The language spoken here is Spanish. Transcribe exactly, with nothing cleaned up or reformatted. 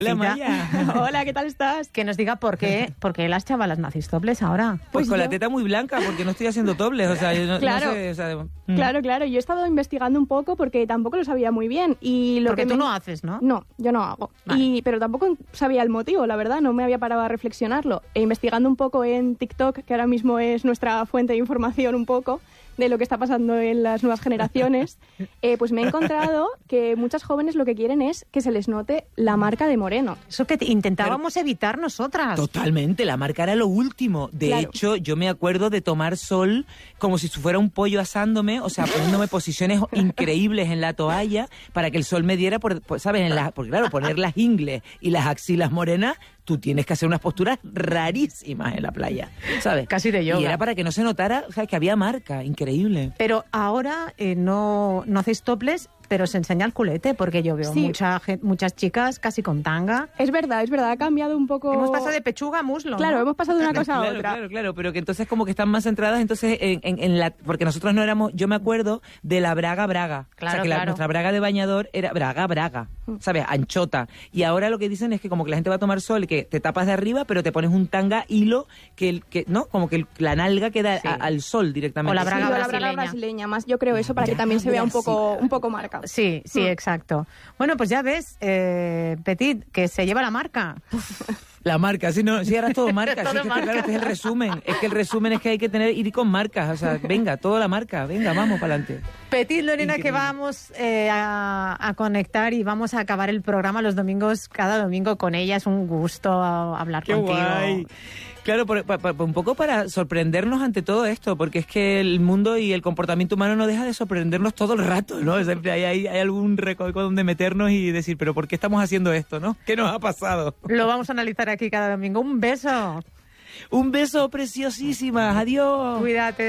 Hola, Maya. Hola, ¿qué tal estás? Que nos diga por qué, por qué las chavalas no hacéis toples ahora. Pues, Pues con yo... la teta muy blanca, porque no estoy haciendo toples, o sea, yo no, claro, no sé, o sea, mm. claro, claro, yo he estado investigando un poco porque tampoco lo sabía muy bien y lo porque que tú me... no haces, ¿no? No, yo no hago, vale. y pero tampoco sabía el motivo, la verdad, no me había parado a reflexionarlo. E investigando un poco en TikTok, que ahora mismo es nuestra fuente de información un poco de lo que está pasando en las nuevas generaciones, eh, pues me he encontrado que muchas jóvenes lo que quieren es que se les note la marca de moreno. Eso que intentábamos Pero, evitar nosotras. Totalmente, la marca era lo último. De claro. hecho, yo me acuerdo de tomar sol como si fuera un pollo asándome, o sea, poniéndome posiciones increíbles en la toalla para que el sol me diera, por, por, ¿sabes? En la, porque claro, poner las ingles y las axilas morenas, tú tienes que hacer unas posturas rarísimas en la playa, ¿sabes? Casi de yoga. Y era para que no se notara, o sea, que había marca, increíble. Pero ahora eh, no, no hacéis toples, pero se enseña el culete, porque yo veo sí. mucha, muchas chicas casi con tanga. Es verdad, es verdad, ha cambiado un poco... Hemos pasado de pechuga a muslo, Claro, ¿no? hemos pasado de una cosa claro, a otra. Claro, claro, pero que entonces como que están más centradas entonces en, en, en la... Porque nosotros no éramos... Yo me acuerdo de la braga braga. Claro, o sea, que la, claro. nuestra braga de bañador era braga braga, ¿sabes? Anchota. Y ahora lo que dicen es que como que la gente va a tomar sol, que te tapas de arriba, pero te pones un tanga hilo, que, que ¿no? Como que el, la nalga queda sí. a, al sol directamente. O la braga sí, o la brasileña. braga brasileña, más yo creo eso, para que Braga también se vea un poco, brasileña. un poco marca. Sí, sí, Mm. exacto. Bueno, pues ya ves, eh, Petit, que se lleva la marca. La marca, sí, no, sí, ahora es todo marca. Todo sí, es que, marca. claro, este es el resumen. Es que el resumen es que hay que tener ir con marcas. O sea, venga, toda la marca, venga, vamos para adelante. Petit, Lorena, Increíble. que vamos eh, a, a conectar y vamos a acabar el programa los domingos, cada domingo con ella. Es un gusto hablar Qué contigo. guay. Claro, por, por, por, un poco para sorprendernos ante todo esto, porque es que el mundo y el comportamiento humano no deja de sorprendernos todo el rato, ¿no? Siempre hay, hay, hay algún recoveco donde meternos y decir, pero ¿por qué estamos haciendo esto, no? ¿Qué nos ha pasado? Lo vamos a analizar aquí cada domingo. Un beso. Un beso preciosísima. Adiós. Cuídate.